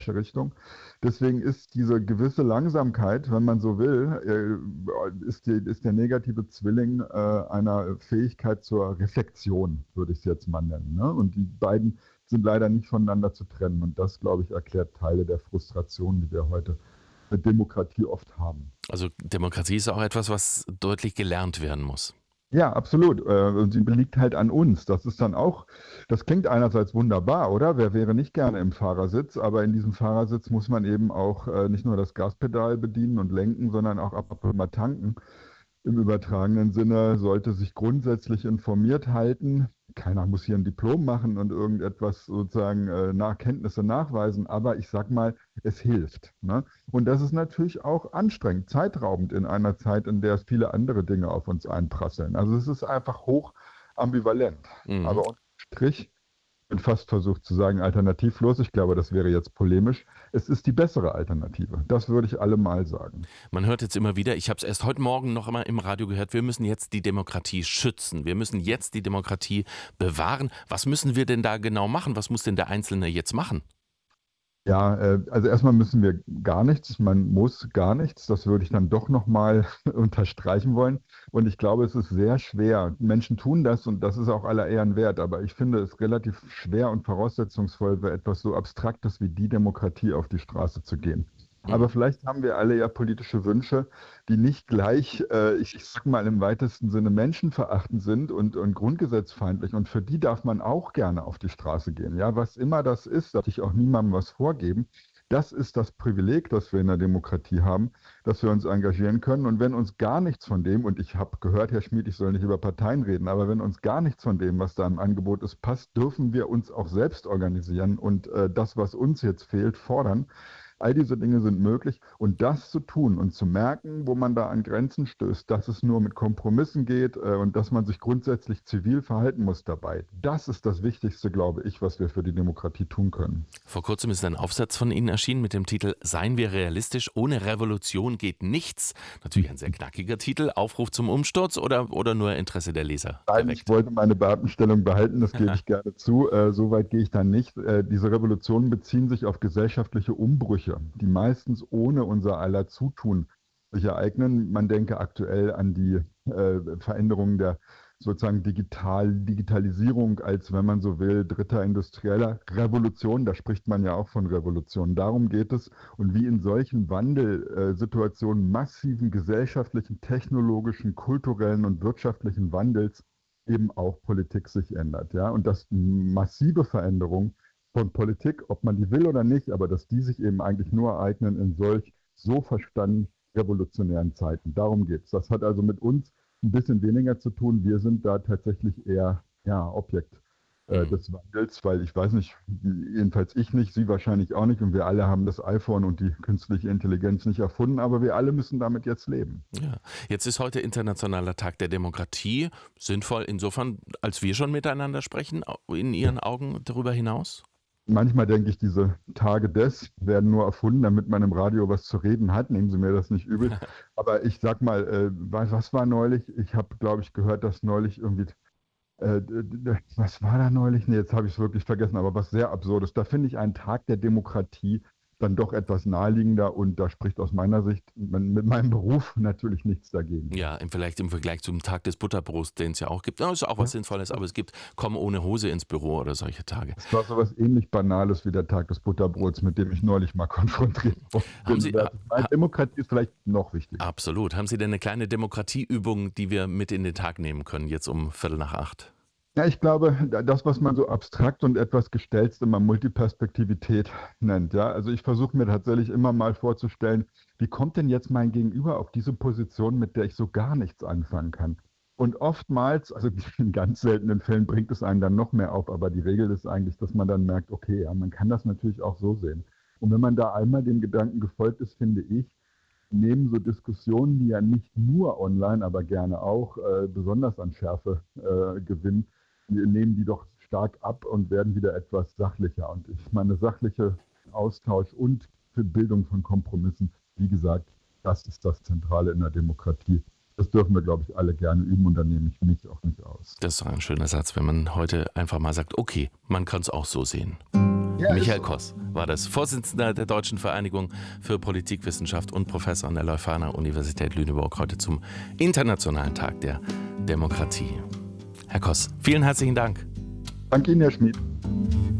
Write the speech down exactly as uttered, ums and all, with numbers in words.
falsche Richtung. Deswegen ist diese gewisse Langsamkeit, wenn man so will, äh, ist, die, ist der negative Zwilling äh, einer Fähigkeit zur Reflexion, würde ich es jetzt mal nennen. Ne? Und die beiden sind leider nicht voneinander zu trennen. Und das, glaube ich, erklärt Teile der Frustration, die wir heute mit Demokratie oft haben. Also Demokratie ist auch etwas, was deutlich gelernt werden muss. Ja, absolut. Äh, Und sie liegt halt an uns. Das ist dann auch, das klingt einerseits wunderbar, oder? Wer wäre nicht gerne im Fahrersitz? Aber in diesem Fahrersitz muss man eben auch äh, nicht nur das Gaspedal bedienen und lenken, sondern auch ab und zu mal tanken. Im übertragenen Sinne sollte sich grundsätzlich informiert halten. Keiner muss hier ein Diplom machen und irgendetwas sozusagen äh, nach Kenntnisse nachweisen, aber ich sag mal, es hilft. Ne? Und das ist natürlich auch anstrengend, zeitraubend in einer Zeit, in der es viele andere Dinge auf uns einprasseln. Also es ist einfach hoch ambivalent. Mhm. Aber unterm Strich, ich bin fast versucht zu sagen, alternativlos. Ich glaube, das wäre jetzt polemisch. Es ist die bessere Alternative. Das würde ich allemal sagen. Man hört jetzt immer wieder, ich habe es erst heute Morgen noch einmal im Radio gehört, wir müssen jetzt die Demokratie schützen. Wir müssen jetzt die Demokratie bewahren. Was müssen wir denn da genau machen? Was muss denn der Einzelne jetzt machen? Ja, äh, also erstmal müssen wir gar nichts. Man muss gar nichts. Das würde ich dann doch nochmal unterstreichen wollen. Und ich glaube, es ist sehr schwer. Menschen tun das und das ist auch aller Ehren wert. Aber ich finde es relativ schwer und voraussetzungsvoll, für etwas so Abstraktes wie die Demokratie auf die Straße zu gehen. Aber Mhm. vielleicht haben wir alle ja politische Wünsche, die nicht gleich, äh, ich, ich sag mal im weitesten Sinne menschenverachtend sind und, und grundgesetzfeindlich. Und für die darf man auch gerne auf die Straße gehen. Ja, was immer das ist, darf ich auch niemandem was vorgeben. Das ist das Privileg, das wir in der Demokratie haben, dass wir uns engagieren können. Und wenn uns gar nichts von dem, und ich habe gehört, Herr Schmid, ich soll nicht über Parteien reden, aber wenn uns gar nichts von dem, was da im Angebot ist, passt, dürfen wir uns auch selbst organisieren und äh, das, was uns jetzt fehlt, fordern. All diese Dinge sind möglich und das zu tun und zu merken, wo man da an Grenzen stößt, dass es nur mit Kompromissen geht äh, und dass man sich grundsätzlich zivil verhalten muss dabei. Das ist das Wichtigste, glaube ich, was wir für die Demokratie tun können. Vor kurzem ist ein Aufsatz von Ihnen erschienen mit dem Titel Seien wir realistisch, ohne Revolution geht nichts. Natürlich ein sehr knackiger Titel. Aufruf zum Umsturz oder, oder nur Interesse der Leser Nein, ich geweckt? wollte meine Beamtenstellung behalten, das gebe ich gerne zu. Äh, so weit gehe ich dann nicht. Äh, diese Revolutionen beziehen sich auf gesellschaftliche Umbrüche, die meistens ohne unser aller Zutun sich ereignen. Man denke aktuell an die äh, Veränderungen der sozusagen Digital Digitalisierung als, wenn man so will, dritter industrieller Revolution. Da spricht man ja auch von Revolution. Darum geht es. Und wie in solchen Wandelsituationen massiven gesellschaftlichen, technologischen, kulturellen und wirtschaftlichen Wandels eben auch Politik sich ändert. Ja? Und dass massive Veränderungen von Politik, ob man die will oder nicht, aber dass die sich eben eigentlich nur ereignen in solch so verstanden revolutionären Zeiten. Darum geht es. Das hat also mit uns ein bisschen weniger zu tun. Wir sind da tatsächlich eher ja, Objekt äh, Mhm. des Wandels, weil ich weiß nicht, jedenfalls ich nicht, Sie wahrscheinlich auch nicht und wir alle haben das iPhone und die künstliche Intelligenz nicht erfunden, aber wir alle müssen damit jetzt leben. Ja. Jetzt ist heute Internationaler Tag der Demokratie. Sinnvoll insofern, als wir schon miteinander sprechen, in Ihren Augen darüber hinaus? Manchmal denke ich, diese Tage des werden nur erfunden, damit man im Radio was zu reden hat. Nehmen Sie mir das nicht übel. Aber ich sag mal, äh, was, was war neulich? Ich habe, glaube ich, gehört, dass neulich irgendwie, äh, d- d- was war da neulich? Nee, jetzt habe ich es wirklich vergessen, aber was sehr Absurdes. Da finde ich einen Tag der Demokratie dann doch etwas naheliegender und da spricht aus meiner Sicht mit mit meinem Beruf natürlich nichts dagegen. Ja, im, vielleicht im Vergleich zum Tag des Butterbrots, den es ja auch gibt. Ja, ist auch was Ja. Sinnvolles, aber es gibt Komm ohne Hose ins Büro oder solche Tage. Es war so was ähnlich Banales wie der Tag des Butterbrots, mit dem ich neulich mal konfrontiert worden Haben bin. Sie, Und da ha, hat meine ha, Demokratie ist vielleicht noch wichtiger. absolut, haben Sie denn eine kleine Demokratieübung, die wir mit in den Tag nehmen können, jetzt um Viertel nach acht? Ja, ich glaube, das, was man so abstrakt und etwas gestelzt immer Multiperspektivität nennt, ja. Also ich versuche mir tatsächlich immer mal vorzustellen, wie kommt denn jetzt mein Gegenüber auf diese Position, mit der ich so gar nichts anfangen kann? Und oftmals, also in ganz seltenen Fällen bringt es einen dann noch mehr auf, aber die Regel ist eigentlich, dass man dann merkt, okay, ja, man kann das natürlich auch so sehen. Und wenn man da einmal dem Gedanken gefolgt ist, finde ich, nehmen so Diskussionen, die ja nicht nur online, aber gerne auch äh, besonders an Schärfe äh, gewinnen, wir nehmen die doch stark ab und werden wieder etwas sachlicher. Und ich meine, sachliche Austausch und für Bildung von Kompromissen, wie gesagt, das ist das Zentrale in der Demokratie. Das dürfen wir, glaube ich, alle gerne üben und dann nehme ich mich auch nicht aus. Das ist doch ein schöner Satz, wenn man heute einfach mal sagt, okay, man kann es auch so sehen. Ja, Michael so. Koss war das, Vorsitzender der Deutschen Vereinigung für Politikwissenschaft und Professor an der Leuphana Universität Lüneburg, heute zum Internationalen Tag der Demokratie. Herr Koss, vielen herzlichen Dank. Danke Ihnen, Herr Schmid.